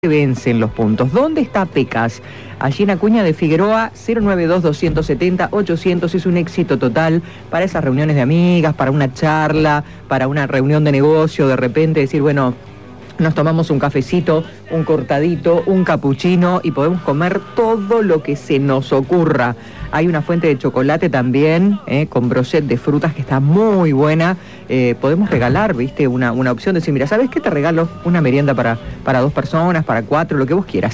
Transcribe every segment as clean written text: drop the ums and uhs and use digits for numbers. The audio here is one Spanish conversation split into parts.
vencen los puntos. ¿Dónde está Pecas? Allí en Acuña de Figueroa, 092-270-800. Es un éxito total para esas reuniones de amigas, para una charla, para una reunión de negocio, de repente decir, bueno, nos tomamos un cafecito, un cortadito, un capuchino y podemos comer todo lo que se nos ocurra. Hay una fuente de chocolate también, con brochet de frutas que está muy buena. Podemos regalar, ¿viste? Una opción de decir, mira, ¿sabes qué? Te regalo una merienda para 2 personas, para 4, lo que vos quieras.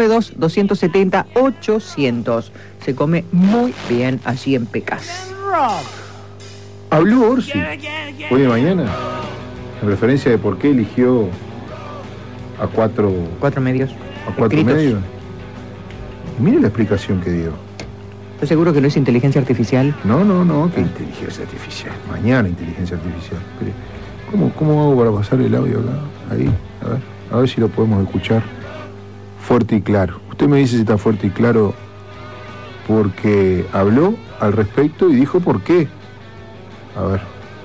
092-270-800. Se come muy bien allí en Pecas. Habló Orsi hoy de mañana, en referencia de por qué eligió a 4 medios. A 4 medios. Mire la explicación que dio. ¿Estás seguro que no es inteligencia artificial? No, ¿qué inteligencia artificial? Mañana inteligencia artificial. Pero, ¿cómo hago para pasar el audio acá? Ahí, a ver si lo podemos escuchar fuerte y claro. Usted me dice si está fuerte y claro porque habló al respecto y dijo por qué. A ver.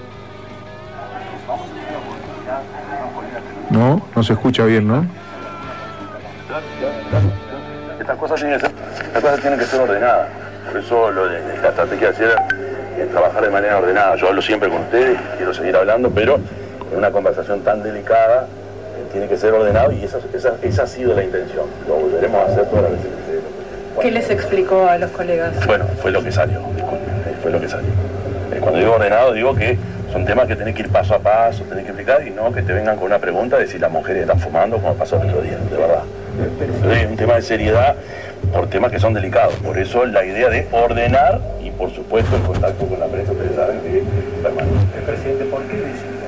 No se escucha bien, ¿no? Estas cosas tienen que ser ordenadas. Por eso la estrategia de ayer es trabajar de manera ordenada. Yo hablo siempre con ustedes, quiero seguir hablando, pero en una conversación tan delicada tiene que ser ordenado y esa ha sido la intención. Lo volveremos a hacer todas las veces que se... ¿Qué les explicó a los colegas? Bueno, fue lo que salió, disculpen, fue lo que salió. Cuando digo ordenado, digo que son temas que tenés que ir paso a paso, tenés que explicar y no que te vengan con una pregunta de si las mujeres están fumando como pasó el otro día, de verdad. Es un tema de seriedad por temas que son delicados. Por eso la idea de ordenar y por supuesto el contacto con la prensa, ustedes saben que permanente. El presidente, ¿por qué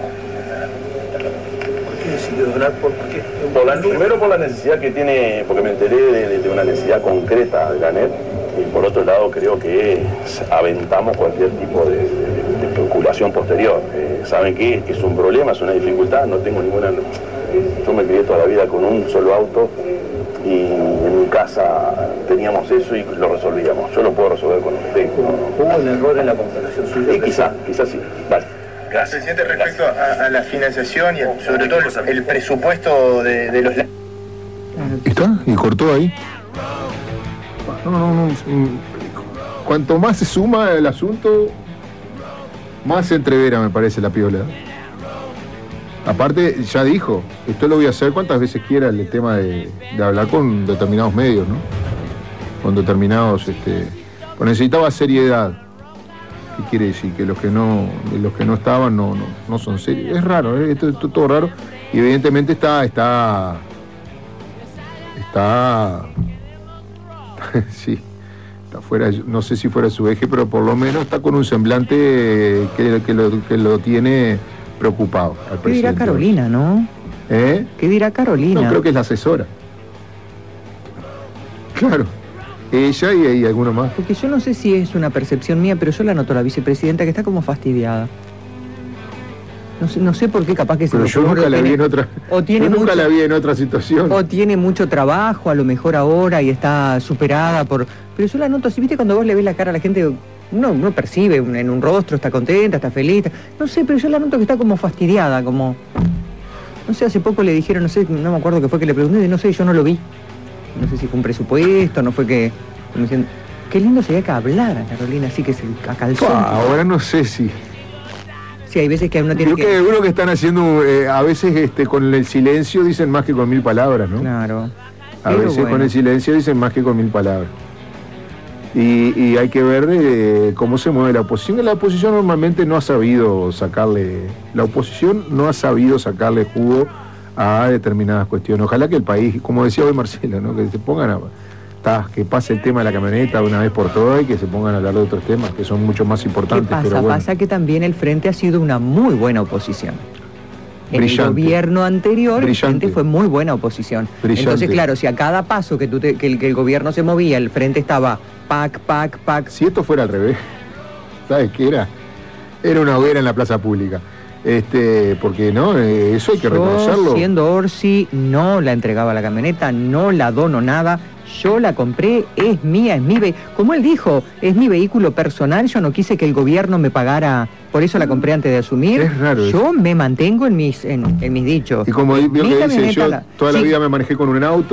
decidió donar? Primero por la necesidad que tiene, porque me enteré de una necesidad concreta de la NET, y por otro lado creo que aventamos cualquier tipo de preocupación posterior. Saben que es un problema, es una dificultad, no tengo ninguna... Yo me crié toda la vida con un solo auto y en mi casa teníamos eso y lo resolvíamos. Yo lo puedo resolver con usted. ¿Hubo un error en la comparación suya? Quizás sí. Vale. Gracias. Presidente, respecto a la financiación y sobre todo el presupuesto de los... ¿Está? ¿Y cortó ahí? No. Cuanto más se suma el asunto, más se entrevera, me parece, la piola. Aparte, ya dijo, esto lo voy a hacer cuantas veces quiera, el tema de hablar con determinados medios, ¿no? Con determinados, pues necesitaba seriedad. ¿Qué quiere decir? Que los que no estaban no son serios. Es raro, esto es todo raro. Y evidentemente está sí, está fuera, no sé si fuera su eje, pero por lo menos está con un semblante que lo tiene preocupado al presidente. ¿Qué dirá Carolina, no? ¿Qué dirá Carolina? No, creo que es la asesora. Claro, ella y alguno más. Porque yo no sé si es una percepción mía, pero yo la noto a la vicepresidenta que está como fastidiada. No sé por qué, capaz que se... Pero yo nunca la vi en otra... nunca la vi en otra situación. O tiene mucho trabajo, a lo mejor ahora, y está superada por... Pero yo la noto así, ¿viste? Cuando vos le ves la cara a la gente, uno percibe en un rostro, está contenta, está feliz. No sé, pero yo la noto que está como fastidiada, como... No sé, hace poco le dijeron, no me acuerdo qué fue que le pregunté, no sé, yo no lo vi. No sé si fue un presupuesto, no fue que... Me decían, qué lindo sería que hablara Carolina, así que se acalzó. Ahora no sé si... Sí, hay veces que uno tiene que... Creo que están haciendo, a veces con el silencio dicen más que con 1000 palabras, ¿no? Claro. A veces con el silencio dicen más que con 1000 palabras. Y hay que ver cómo se mueve la oposición. La oposición normalmente no ha sabido sacarle... La oposición no ha sabido sacarle jugo a determinadas cuestiones. Ojalá que el país, como decía hoy Marcela, ¿no? Que se pongan que pase el tema de la camioneta de una vez por todas y que se pongan a hablar de otros temas que son mucho más importantes. ¿Qué pasa? Pero bueno. Pasa que también el Frente ha sido una muy buena oposición. Brillante. En el gobierno anterior, Brillante. El Frente fue muy buena oposición. Brillante. Entonces, claro, si a cada paso que el gobierno se movía, el Frente estaba pac. Si esto fuera al revés, ¿sabes qué era? Era una hoguera en la plaza pública. Porque no, eso hay que reconocerlo. Siendo Orsi, no la entregaba la camioneta, no la dono nada. Yo la compré, es mía, como él dijo, es mi vehículo personal, yo no quise que el gobierno me pagara por eso la compré antes de asumir. Es raro Yo eso. me mantengo en mis dichos. Y como vio Mi que dice, camioneta yo la- toda la sí. vida me manejé con un auto.